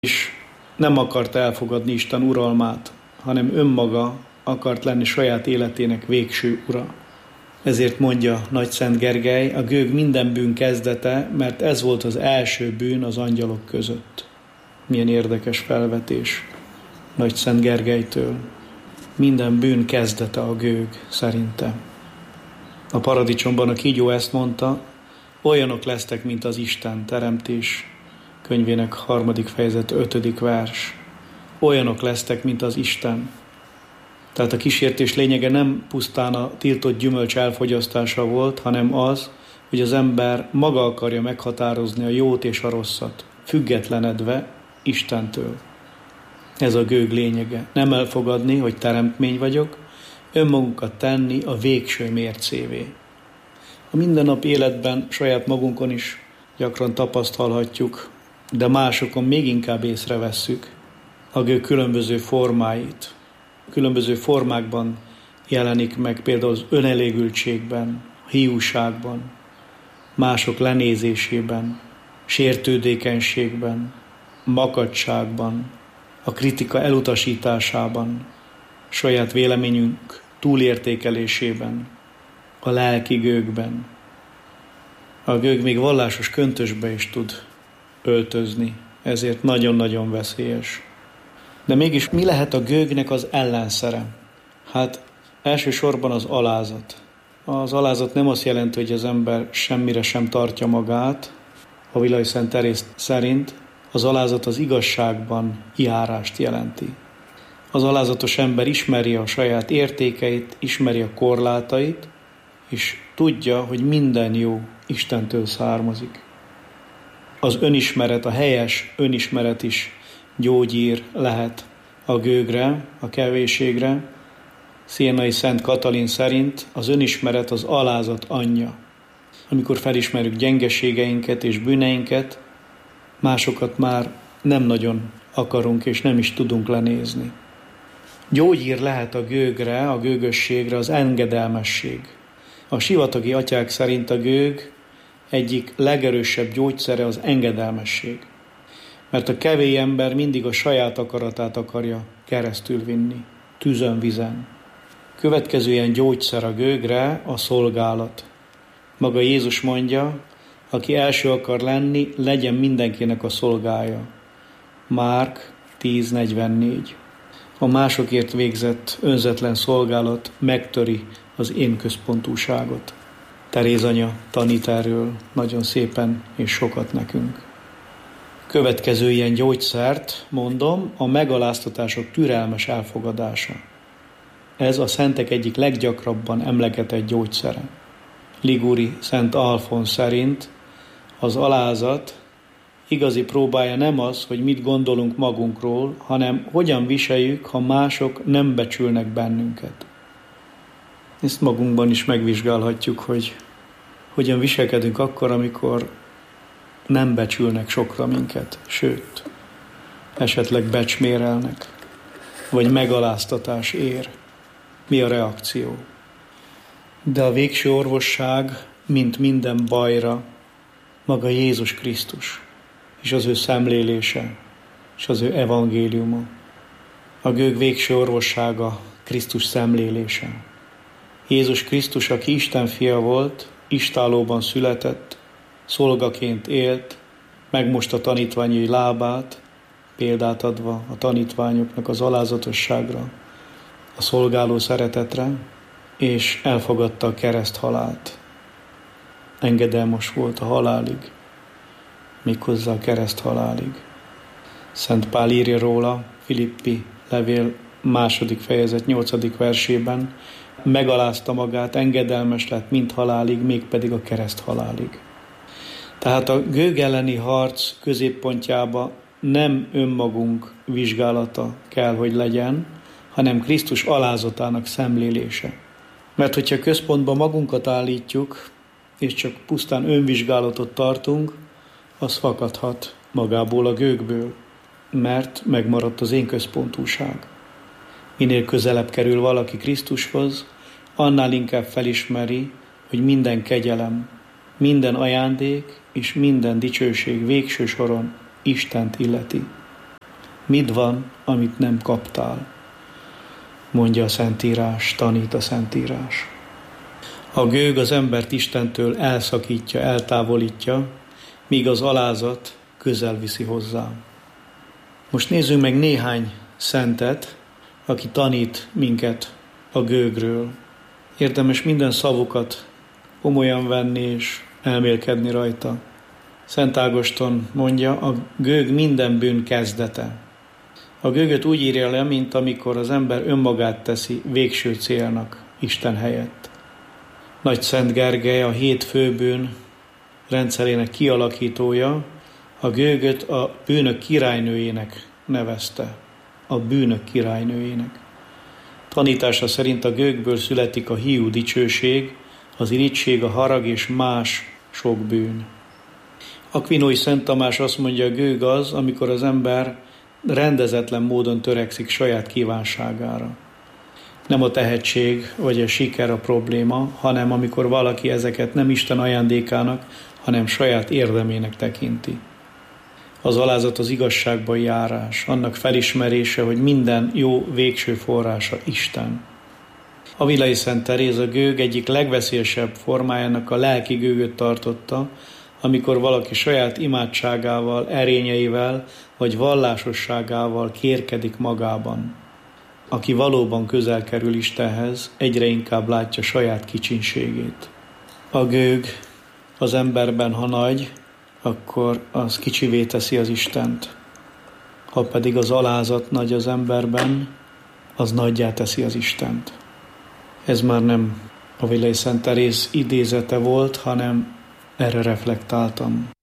és nem akart elfogadni Isten uralmát, hanem önmaga akart lenni saját életének végső ura. Ezért mondja Nagyszent Gergely, a gőg minden bűn kezdete, mert ez volt az első bűn az angyalok között. Milyen érdekes felvetés Nagyszent Gergelytől. Minden bűn kezdete a gőg szerinte. A paradicsomban a kígyó ezt mondta, olyanok lesztek, mint az Isten, Teremtés könyvének 3. fejezet 5. vers. Olyanok lesztek, mint az Isten. Tehát a kísértés lényege nem pusztán a tiltott gyümölcs elfogyasztása volt, hanem az, hogy az ember maga akarja meghatározni a jót és a rosszat, függetlenedve Istentől. Ez a gőg lényege. Nem elfogadni, hogy teremtmény vagyok, önmagunkat tenni a végső mércévé. A mindennapi életben saját magunkon is gyakran tapasztalhatjuk, de másokon még inkább észrevesszük a gőg különböző formáit. Különböző formákban jelenik meg, például az önelégültségben, hiúságban, mások lenézésében, sértődékenységben, makadságban, a kritika elutasításában, saját véleményünk túlértékelésében, a lelki gőgben. A gőg még vallásos köntösbe is tud öltözni, ezért nagyon-nagyon veszélyes. De mégis mi lehet a gőgnek az ellenszere? Hát elsősorban az alázat. Az alázat nem azt jelenti, hogy az ember semmire sem tartja magát, a Villai Szent Teréz szerint az alázat az igazságban járást jelenti. Az alázatos ember ismeri a saját értékeit, ismeri a korlátait, és tudja, hogy minden jó Istentől származik. Az önismeret, a helyes önismeret is gyógyír lehet a gőgre, a kevésségre. Sienai Szent Katalin szerint az önismeret az alázat anyja. Amikor felismerjük gyengeségeinket és bűneinket, másokat már nem nagyon akarunk és nem is tudunk lenézni. Gyógyír lehet a gőgre, a gőgösségre az engedelmesség. A sivatagi atyák szerint a gőg egyik legerősebb gyógyszere az engedelmesség. Mert a kevély ember mindig a saját akaratát akarja keresztül vinni, tűzön, vizen. Következő ilyen gyógyszer a gőgre a szolgálat. Maga Jézus mondja, aki első akar lenni, legyen mindenkinek a szolgája. Márk 10.44. A másokért végzett önzetlen szolgálat megtöri az én központúságot. Teréz anya tanít erről nagyon szépen és sokat nekünk. Következő ilyen gyógyszert, mondom, a megaláztatások türelmes elfogadása. Ez a szentek egyik leggyakrabban emlegetett gyógyszere. Liguri Szent Alfonz szerint az alázat igazi próbája nem az, hogy mit gondolunk magunkról, hanem hogyan viseljük, ha mások nem becsülnek bennünket. Ezt magunkban is megvizsgálhatjuk, hogy hogyan viselkedünk akkor, amikor nem becsülnek sokra minket, sőt, esetleg becsmérelnek, vagy megaláztatás ér. Mi a reakció? De a végső orvosság, mint minden bajra, maga Jézus Krisztus, és az ő szemlélése, és az ő evangéliuma. A gőg végső orvossága Krisztus szemlélése. Jézus Krisztus, aki Isten fia volt, istállóban született, szolgaként élt, megmosta tanítványai lábát, példát adva a tanítványoknak az alázatosságra, a szolgáló szeretetre, és elfogadta a kereszthalált. Engedelmes volt a halálig, méghozzá a kereszthalálig. Szent Pál írja róla, Filippi levél 2. fejezet 8. versében, megalázta magát, engedelmes lett mind halálig, mégpedig a kereszthalálig. Tehát a gőg elleni harc középpontjába nem önmagunk vizsgálata kell, hogy legyen, hanem Krisztus alázatának szemlélése. Mert hogyha központban magunkat állítjuk, és csak pusztán önvizsgálatot tartunk, az fakadhat magából a gőgből, mert megmaradt az én központúság. Minél közelebb kerül valaki Krisztushoz, annál inkább felismeri, hogy minden kegyelem, minden ajándék és minden dicsőség végső soron Istent illeti. Mit van, amit nem kaptál? Mondja a Szentírás, tanít a Szentírás. A gőg az embert Istentől elszakítja, eltávolítja, míg az alázat közel viszi hozzá. Most nézzünk meg néhány szentet, aki tanít minket a gőgről. Érdemes minden szavukat komolyan venni és elmélkedni rajta. Szent Ágoston mondja, a gőg minden bűn kezdete. A gőgöt úgy írja le, mint amikor az ember önmagát teszi végső célnak Isten helyett. Nagy Szent Gergely, a 7 főbűn rendszerének kialakítója, a gőgöt a bűnök királynőjének nevezte. A bűnök királynőjének. Tanítása szerint a gőgből születik a hiú dicsőség, az irigység, a harag és más sok bűn. Akvinói Szent Tamás azt mondja, a gőg az, amikor az ember rendezetlen módon törekszik saját kívánságára. Nem a tehetség vagy a siker a probléma, hanem amikor valaki ezeket nem Isten ajándékának, hanem saját érdemének tekinti. Az alázat az igazságban járás, annak felismerése, hogy minden jó végső forrása Isten. A Villai Szent Teréz a gőg egyik legveszélyesebb formájának a lelki gőgöt tartotta, amikor valaki saját imádságával, erényeivel vagy vallásosságával kérkedik magában. Aki valóban közel kerül Istenhez, egyre inkább látja saját kicsinségét. A gőg az emberben, ha nagy, akkor az kicsivé teszi az Istent. Ha pedig az alázat nagy az emberben, az nagyjá teszi az Istent. Ez már nem a Villai Szent Teréz idézete volt, hanem erre reflektáltam.